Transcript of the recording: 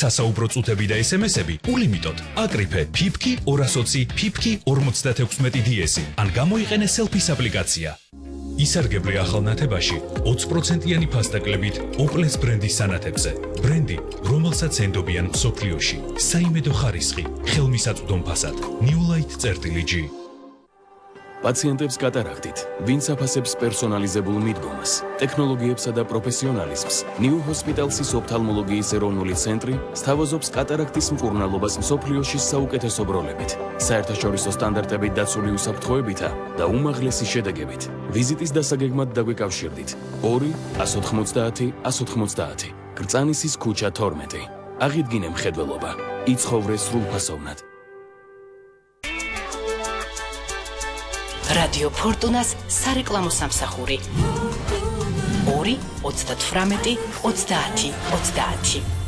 Სასაუბრო წუთები და SMS-ები ულიმიტოდ. აკრიფე ფიფკი 220 ფიფკი 56 DS-ი. ან გამოიყენე selfies აპლიკაცია. ისარგებლე ახალ ნათებაში 20%-იანი ფასდაკლებით Opel-ის ბრენდის სანათებზე. ბრენდი, რომელსაც ენდობიან მსოფლიოში. საიმედო ხარისხი, ხელმისაწვდომ ფასად. New Light-G. პაციენტებს კატარაქტით, ვინც აფასებს პერსონალიზებულ მიდგომას, ტექნოლოგიებსა და პროფესიონალიზმს, New Hospital-ის ოფთალმოლოგიის ეროვნული ცენტრი სთავაზობს კატარაქტის მკურნალობას მსოფლიოში საუკეთესო ბროლებით, საერთაშორისო სტანდარტებით დაცული უსაფრთხოებითა და უმაღლესი შედეგებით. ვიზიტის დასაგეგმად დაგვიკავშირდით 2-190-190, კრწანისის ქუჩა 12. აღიდგინე მხედველობა, იცხოვრე სრულფასოვნად. რადიო ფორტუნას სარეკლამო სამსახური 2-38-30-30